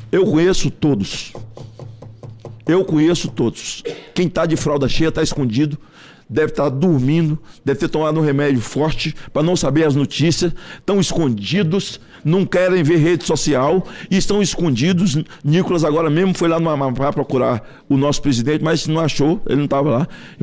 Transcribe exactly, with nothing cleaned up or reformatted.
Eu conheço todos. Eu conheço todos. Quem está de fralda cheia está escondido, deve estar dormindo, deve ter tomado um remédio forte para não saber as notícias, estão escondidos, não querem ver rede social e estão escondidos. Nicolas agora mesmo foi lá no Amapá procurar o nosso presidente, mas não achou, ele não estava lá.